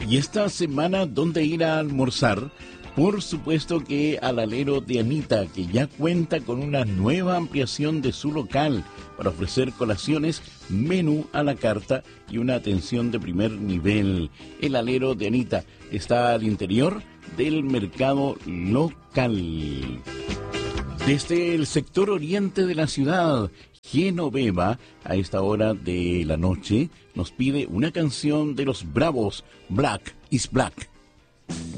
Y esta semana, ¿dónde ir a almorzar? Por supuesto que al alero de Anita, que ya cuenta con una nueva ampliación de su local para ofrecer colaciones, menú a la carta y una atención de primer nivel. El alero de Anita está al interior del mercado local. Desde el sector oriente de la ciudad, Genoveva, a esta hora de la noche, nos pide una canción de los Bravos, Black is Black.